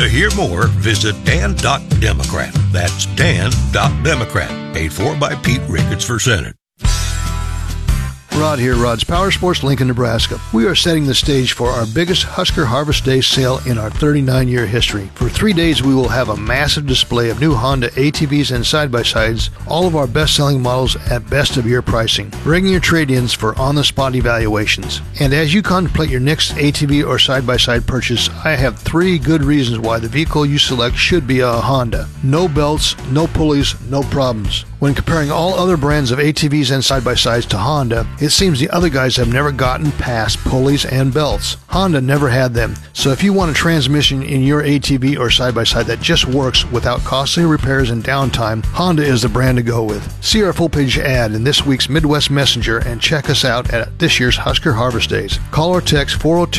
To hear more, visit dan.democrat. That's dan.democrat. Paid for by Pete Ricketts for Senate. Rod here, Rod's Power Sports, Lincoln, Nebraska. We are setting the stage for our biggest Husker Harvest Day sale in our 39-year history. For 3 days, we will have a massive display of new Honda ATVs and side-by-sides, all of our best-selling models at best-of-year pricing. Bring your trade-ins for on-the-spot evaluations. And as you contemplate your next ATV or side-by-side purchase, I have 3 good reasons why the vehicle you select should be a Honda. No belts, no pulleys, no problems. When comparing all other brands of ATVs and side-by-sides to Honda, it seems the other guys have never gotten past pulleys and belts. Honda never had them, so if you want a transmission in your ATV or side-by-side that just works without costly repairs and downtime, Honda is the brand to go with. See our full-page ad in this week's Midwest Messenger and check us out at this year's Husker Harvest Days. Call or text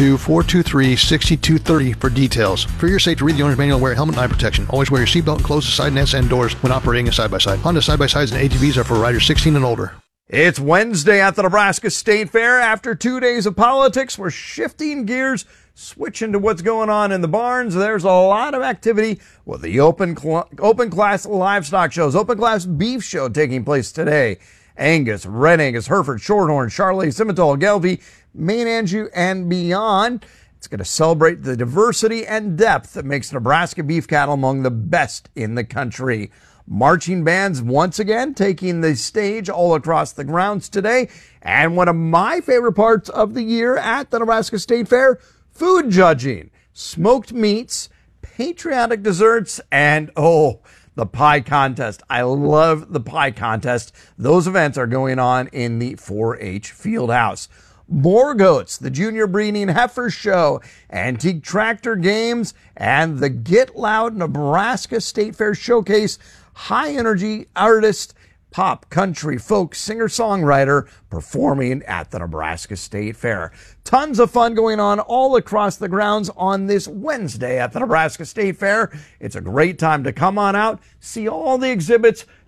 402-423-6230 for details. For your safety, read the owner's manual and wear a helmet and eye protection. Always wear your seatbelt and close the side nets and doors when operating a side-by-side. Honda side-by-sides and ATVs are for riders 16 and older. It's Wednesday at the Nebraska State Fair. After 2 days of politics, we're shifting gears, switching to what's going on in the barns. There's a lot of activity with the open class livestock shows, open class beef show taking place today. Angus, Red Angus, Hereford, Shorthorn, Charolais, Simmental, Gelbvieh, Maine Anjou, and beyond. It's going to celebrate the diversity and depth that makes Nebraska beef cattle among the best in the country. Marching bands once again taking the stage all across the grounds today. And one of my favorite parts of the year at the Nebraska State Fair, food judging, smoked meats, patriotic desserts, and the pie contest. I love the pie contest. Those events are going on in the 4-H field house. More goats, the Junior Breeding Heifer Show, antique tractor games, and the Get Loud Nebraska State Fair Showcase. High energy artist, pop, country, folk, singer-songwriter performing at the Nebraska State Fair. Tons of fun going on all across the grounds on this Wednesday at the Nebraska State Fair. It's a great time to come on out, see all the exhibits,